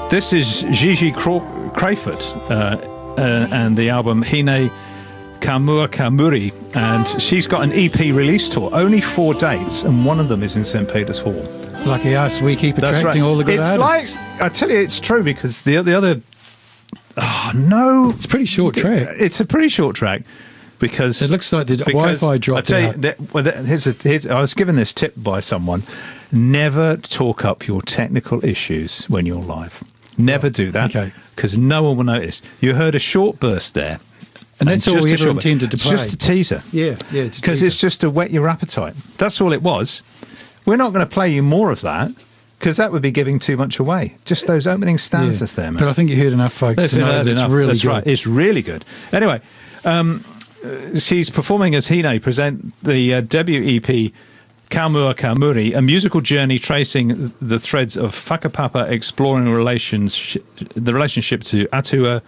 This is Gigi Crayford and the album Hine Kamua Kamuri, and she's got an EP release tour, only 4 dates, and one of them is in St. Peter's Hall. Lucky us, we keep attracting all the good artists. Like, I tell you, it's true, because the other... Oh, no. It's a pretty short track. It's a pretty short track, because... It looks like the Wi-Fi dropped out. I was given this tip by someone. Never talk up your technical issues when you're live. Never do that, because no one will notice. You heard a short burst there. And that's all we ever intended to play. It's just a teaser. Yeah. Because it's just to whet your appetite. That's all it was. We're not going to play you more of that, because that would be giving too much away. Just those opening stanzas there, man. But I think you heard enough, folks, to know that it's really good. Right. It's really good. Anyway, she's performing as Hine present the debut EP Kamua Kamuri, a musical journey tracing the threads of whakapapa, exploring the relationship to Atua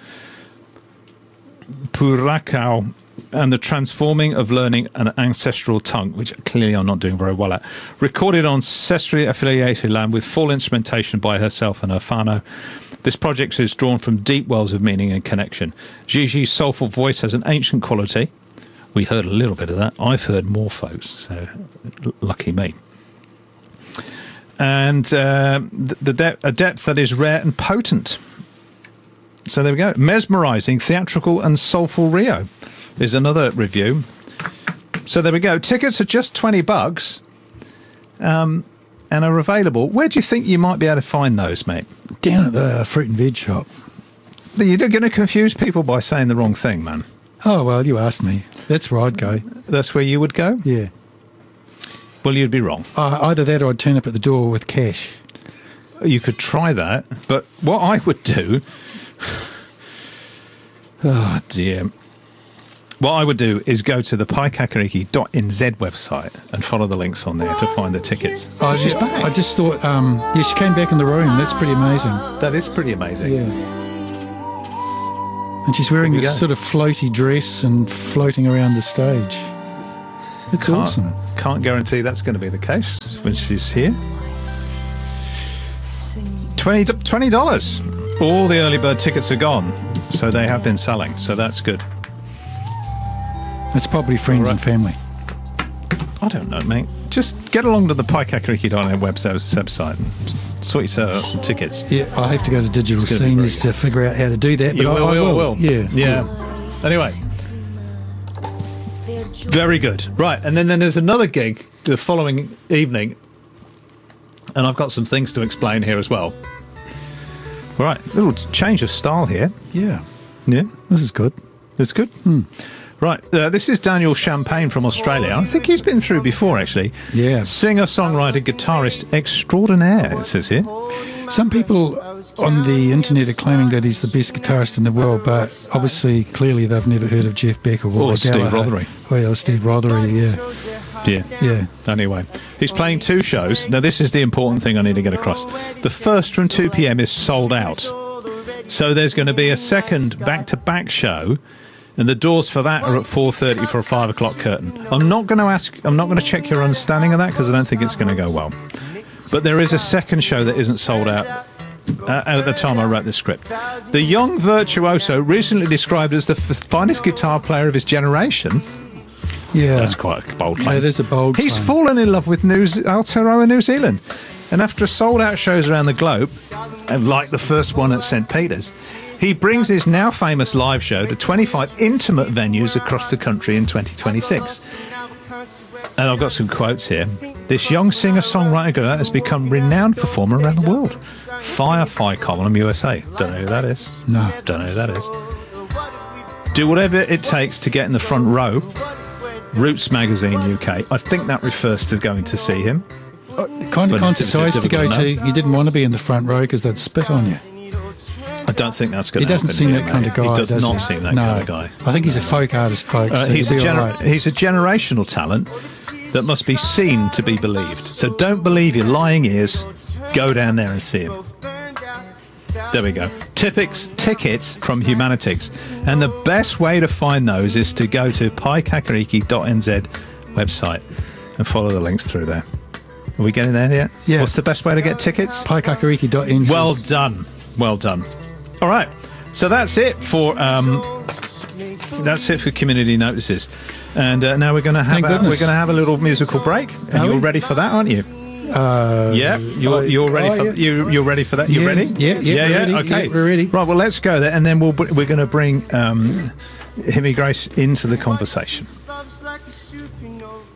Purakau and the transforming of learning an ancestral tongue, which clearly I'm not doing very well at. Recorded on ancestrally affiliated land with full instrumentation by herself and her whānau. This project is drawn from deep wells of meaning and connection. Gigi's soulful voice has an ancient quality. We heard a little bit of that. I've heard more, folks, so lucky me. And a depth that is rare and potent. So there we go. Mesmerising, theatrical and soulful Rio is another review. So there we go. Tickets are just $20 and are available. Where do you think you might be able to find those, mate? Down at the fruit and veg shop. You're going to confuse people by saying the wrong thing, man. Oh, well, you asked me. That's where I'd go. That's where you would go? Yeah. Well, you'd be wrong. Either that or I'd turn up at the door with cash. You could try that, but what I would do... Oh, dear. What I would do is go to the paikakariki.nz website and follow the links on there to find the tickets. I just thought, she came back in the room. That's pretty amazing. That is pretty amazing. Yeah. And she's wearing this sort of floaty dress and floating around the stage. It's awesome. Can't guarantee that's going to be the case when she's here. $20. All the early bird tickets are gone, so they have been selling, so that's good. It's probably friends and family. I don't know, mate. Just get along to the paikakariki.net website and sort yourself out some tickets. Yeah, I have to go to Digital Scenes to figure out how to do that. But I will. Yeah. Anyway. Very good. Right, and then there's another gig the following evening, and I've got some things to explain here as well. Right, a little change of style here. Yeah. Yeah. This is good. It's good? Right, this is Daniel Champagne from Australia. I think he's been through before, actually. Yeah. Singer, songwriter, guitarist extraordinaire, it says here. Some people on the internet are claiming that he's the best guitarist in the world, but obviously, clearly, they've never heard of Jeff Beck or Steve Rothery. Well, Steve Rothery, Yeah. Anyway, he's playing 2 shows. Now, this is the important thing I need to get across. The first from 2 p.m. is sold out. So there's going to be a second back-to-back show, and the doors for that are at 4:30 for a 5 o'clock curtain. I'm not going to check your understanding of that, because I don't think it's going to go well. But there is a second show that isn't sold out at the time I wrote the script. The young virtuoso, recently described as the finest guitar player of his generation. Yeah. That's quite a bold claim. It is a bold He's claim. fallen in love with Aotearoa, New Zealand. And after sold-out shows around the globe, and like the first one at St. Peter's, he brings his now famous live show to 25 intimate venues across the country in 2026. And I've got some quotes here. This young singer-songwriter has become a renowned performer around the world. Firefly Column, USA. Don't know who that is. No. Don't know who that is. Do whatever it takes to get in the front row. Roots Magazine UK. I think that refers to going to see him. Kind of concerts I used to go to, you didn't want to be in the front row because they'd spit on you. I don't think that's going to happen. He doesn't seem that kind of guy. He does not seem that kind of guy. I think he's a folk artist, folks. So he's a generational talent that must be seen to be believed. So don't believe your lying ears. Go down there and see him. There we go. Tickets from Humanitics. And the best way to find those is to go to paikakariki.nz website and follow the links through there. Are we getting there yet? Yeah. What's the best way to get tickets? paikakariki.nz. Well done. Well done. All right. So that's it for community notices, and now we're going to have a little musical break. And you're ready for that, aren't you? Yeah, you're ready. You're ready for that. You ready? Yeah. Okay, we're ready. Right. Well, let's go there, and then we're going to bring Himmy Grace into the conversation.